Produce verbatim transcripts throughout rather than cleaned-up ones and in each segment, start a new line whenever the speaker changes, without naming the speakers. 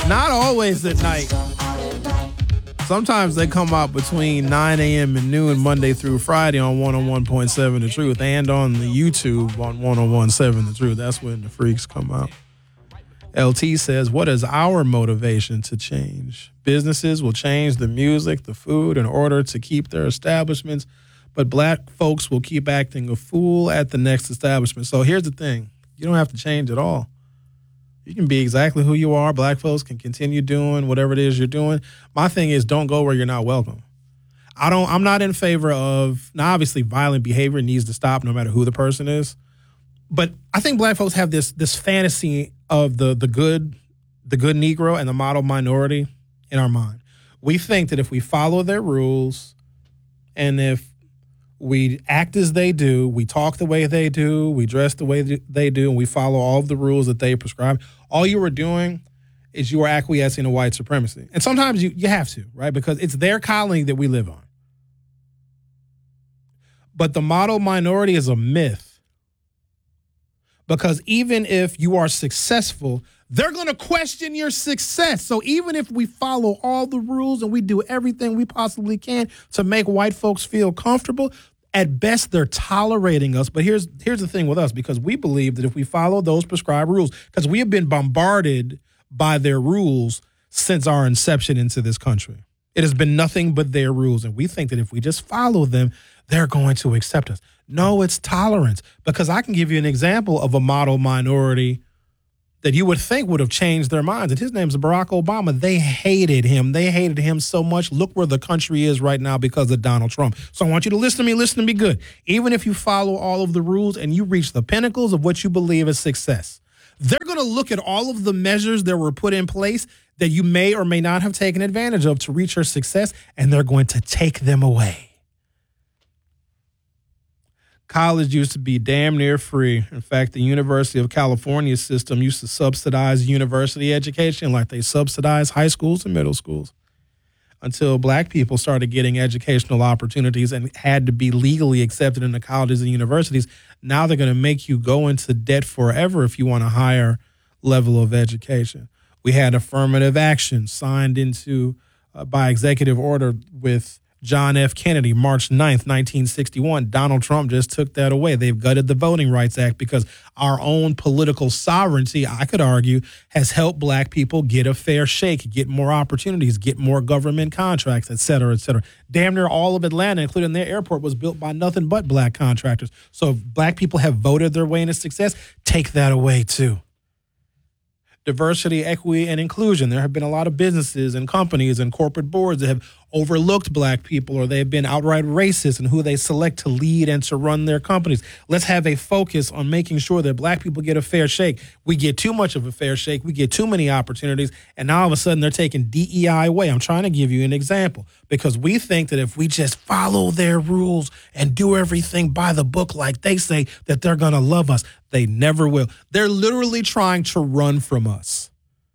Not always at night. Sometimes they come out between nine a.m. and noon Monday through Friday on one oh one point seven The Truth and on the YouTube on one oh one point seven The Truth. That's when the freaks come out. L T says, what is our motivation to change? Businesses will change the music, the food in order to keep their establishments, but black folks will keep acting a fool at the next establishment. So here's the thing. You don't have to change at all. You can be exactly who you are. Black folks can continue doing whatever it is you're doing. My thing is, don't go where you're not welcome. I don't, I'm not in favor of, now obviously violent behavior needs to stop no matter who the person is. But I think black folks have this this fantasy of the the good, the good Negro and the model minority in our mind. We think that if we follow their rules and if we act as they do, we talk the way they do, we dress the way they do, and we follow all of the rules that they prescribe, all you are doing is you are acquiescing to white supremacy. And sometimes you, you have to, right? Because it's their colony that we live on. But the model minority is a myth. Because even if you are successful, they're going to question your success. So even if we follow all the rules and we do everything we possibly can to make white folks feel comfortable, at best they're tolerating us. But here's here's the thing with us, because we believe that if we follow those prescribed rules, because we have been bombarded by their rules since our inception into this country. It has been nothing but their rules. And we think that if we just follow them, they're going to accept us. No, it's tolerance. Because I can give you an example of a model minority that you would think would have changed their minds. And his name's Barack Obama. They hated him. They hated him so much. Look where the country is right now because of Donald Trump. So I want you to listen to me, listen to me good. Even if you follow all of the rules and you reach the pinnacles of what you believe is success, they're going to look at all of the measures that were put in place that you may or may not have taken advantage of to reach your success, and they're going to take them away. College used to be damn near free. In fact, the University of California system used to subsidize university education like they subsidize high schools and middle schools, until black people started getting educational opportunities and had to be legally accepted into colleges and universities. Now they're going to make you go into debt forever if you want a higher level of education. We had affirmative action signed into uh, by executive order with John F. Kennedy, March ninth, nineteen sixty-one. Donald Trump just took that away. They've gutted the Voting Rights Act because our own political sovereignty, I could argue, has helped black people get a fair shake, get more opportunities, get more government contracts, et cetera, et cetera. Damn near all of Atlanta, including their airport, was built by nothing but black contractors. So if black people have voted their way into success, take that away too. Diversity, equity, and inclusion. There have been a lot of businesses and companies and corporate boards that have overlooked black people, or they've been outright racist in who they select to lead and to run their companies. Let's have a focus on making sure that black people get a fair shake. We get too much of a fair shake. We get too many opportunities, and now all of a sudden they're taking D E I away. I'm trying to give you an example because we think that if we just follow their rules and do everything by the book like they say, that they're going to love us. They never will. They're literally trying to run from us.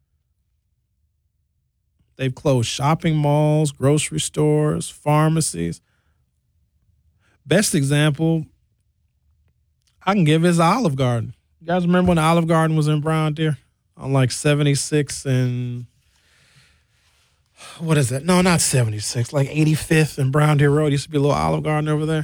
They've closed shopping malls, grocery stores, pharmacies. Best example I can give is Olive Garden. You guys remember when Olive Garden was in Brown Deer on like seventy-six and what is that? No, not seventy-six, like eighty-fifth and Brown Deer Road. Used to be a little Olive Garden over there.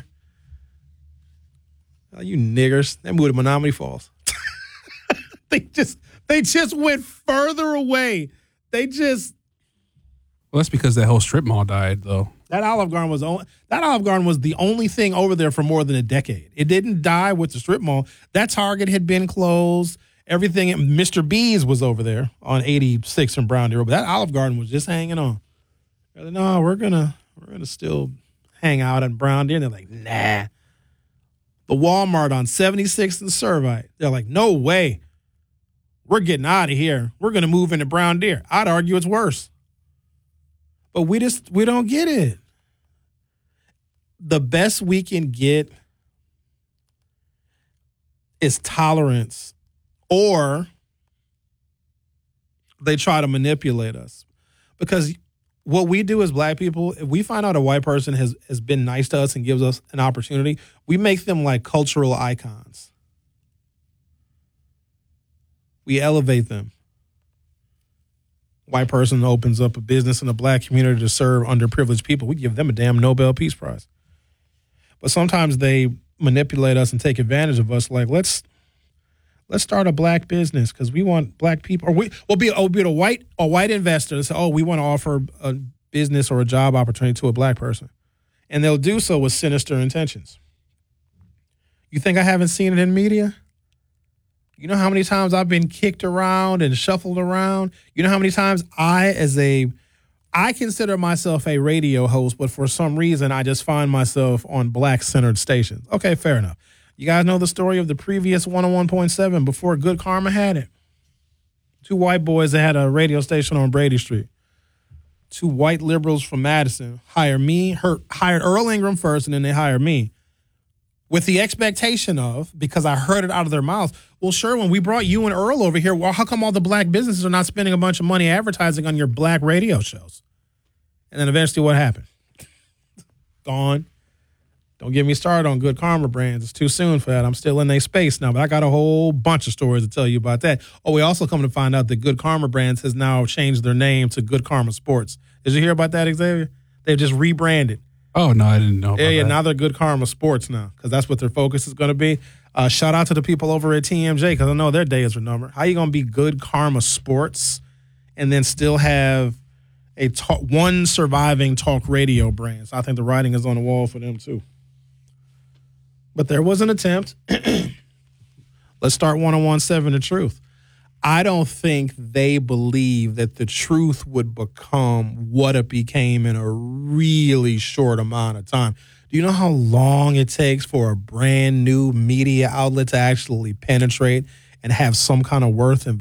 Oh, you niggers. They moved to Menominee Falls. they just they just went further away. They just
Well, that's because that whole strip mall died, though.
That Olive Garden was only, that Olive Garden was the only thing over there for more than a decade. It didn't die with the strip mall. That Target had been closed. Everything, Mister B's was over there on eighty-six and Brown Deer Road. But that Olive Garden was just hanging on. They're like, no, we're gonna we're gonna still hang out in Brown Deer. And they're like, nah. The Walmart on seventy-sixth and Servite. They're like, no way. We're getting out of here. We're gonna move into Brown Deer. I'd argue it's worse. But we just, we don't get it. The best we can get is tolerance, or they try to manipulate us. Because what we do as black people, if we find out a white person has, has been nice to us and gives us an opportunity, we make them like cultural icons. We elevate them. White person opens up a business in the black community to serve underprivileged people. We give them a damn Nobel Peace Prize. But sometimes they manipulate us and take advantage of us. Like, let's let's start a black business because we want black people. Or we, we'll be, we'll be a white a white investor that say, oh, we want to offer a business or a job opportunity to a black person. And they'll do so with sinister intentions. You think I haven't seen it in media? You know how many times I've been kicked around and shuffled around? You know how many times I, as a, I consider myself a radio host, but for some reason I just find myself on black-centered stations. Okay, fair enough. You guys know the story of the previous one oh one point seven before Good Karma had it. Two white boys that had a radio station on Brady Street. Two white liberals from Madison hired me, her, hired Earl Ingram first, and then they hired me. With the expectation of, because I heard it out of their mouths, well, sure, when we brought you and Earl over here, well, how come all the black businesses are not spending a bunch of money advertising on your black radio shows? And then eventually what happened? Gone. Don't get me started on Good Karma Brands. It's too soon for that. I'm still in their space now, but I got a whole bunch of stories to tell you about that. Oh, we also come to find out that Good Karma Brands has now changed their name to Good Karma Sports. Did you hear about that, Xavier? They've just rebranded.
Oh, no, I didn't know about
yeah, yeah,
that.
now they're Good Karma Sports now because that's what their focus is going to be. Uh, shout out to the people over at T M J because I know their days are numbered. How you going to be Good Karma Sports and then still have a talk, one surviving talk radio brand? So I think the writing is on the wall for them too. But there was an attempt. Let's start one oh one seven The Truth. I don't think they believe that the truth would become what it became in a really short amount of time. Do you know how long it takes for a brand new media outlet to actually penetrate and have some kind of worth and